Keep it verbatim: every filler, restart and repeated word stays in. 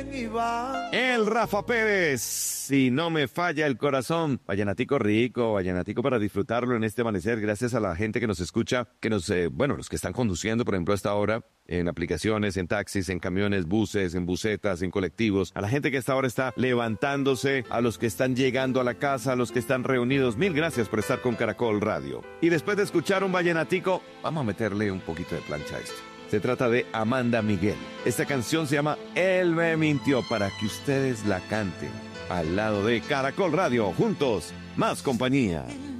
vienen y van. El Rafa Pérez, si no me falla el corazón. Vallenatico rico, vallenatico para disfrutarlo en este amanecer. Gracias a la gente que nos escucha, que nos, eh, bueno, los que están conduciendo, por ejemplo, a esta hora, en aplicaciones, en taxis, en camiones, buses, en busetas, en colectivos. A la gente que a esta hora está levantándose, a los que están llegando a la casa, a los que están reunidos. Mil gracias por estar con Caracol Radio. Y después de escuchar un vallenatico, vamos a meterle un poquito de plancha a esto. Se trata de Amanda Miguel. Esta canción se llama Él me mintió, para que ustedes la canten al lado de Caracol Radio. Juntos, más compañía.